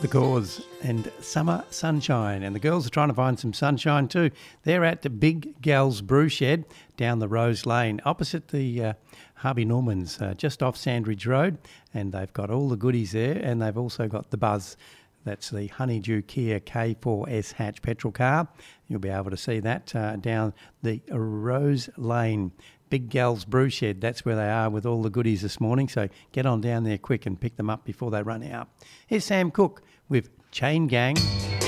The Cause and Summer Sunshine. And the girls are trying to find some sunshine too. They're at the Big Gal's Brew Shed down the Rose Lane, opposite the Harvey Norman's, just off Sandridge Road. And they've got all the goodies there. And they've also got the Buzz. That's the Honeydew Kia K4S hatch petrol car. You'll be able to see that down the Rose Lane. Big Gal's Brew Shed, that's where they are with all the goodies this morning. So get on down there quick and pick them up before they run out. Here's Sam Cooke with Chain Gang.